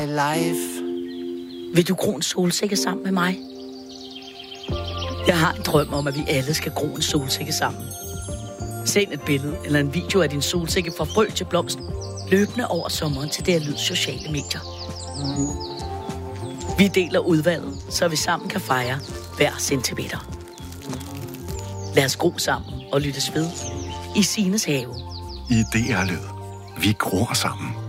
Life. Vil du gro en solsikke sammen med mig? Jeg har en drøm om, at vi alle skal gro en solsikke sammen. Send et billede eller en video af din solsikke fra frø til blomst, løbende over sommeren til det her lyd sociale medier. Vi deler udvalget, så vi sammen kan fejre hver centimeter. Lad os gro sammen og lyttes ved i Signes have. Idéer lyd. Vi gror sammen.